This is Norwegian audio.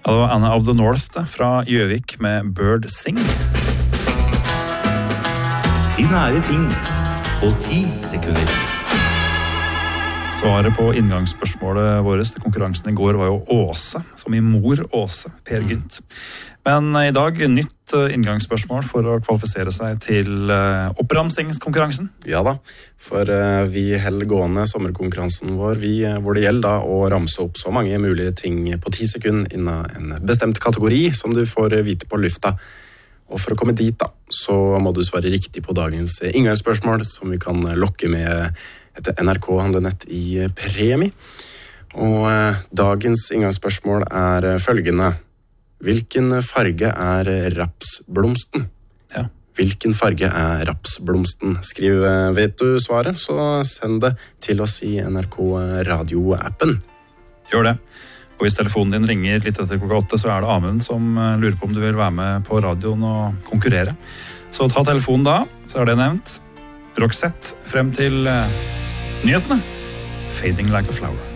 Ja, det var Anna of the North fra Gjøvik med Bird Sing. De nære ting på 10 sekunder. Svaret på inngangsspørsmålet våres til konkurransen i går var jo Åse, som i mor Åse, Per Gynt. Men i dag nytt inngangsspørsmål for å kvalifisere seg til oppramsingskonkurransen. Ja da, for vi holder gående sommerkonkurransen vår, hvor det gjelder da å ramse opp så mange mulige ting på 10 sekunder innen en bestemt kategori som du får vite på lufta. Og for å komme dit da, så må du svare riktig på dagens inngangsspørsmål, som vi kan lokke med et NRK-handlenett i premie. Og dagens inngangsspørsmål er følgende. Hvilken farge er rapsblomsten? Ja. Hvilken farge er rapsblomsten? Skriv, vet du svaret, så send det til oss i NRK Radio-appen. Gjør det. Og hvis telefonen din ringer litt etter klokka 8, så er det Amund som lurer på om du vil være med på radioen og konkurrere. Så ta telefonen da, så er det nevnt. Roxette frem til nyhetene. Fading Like a Flower.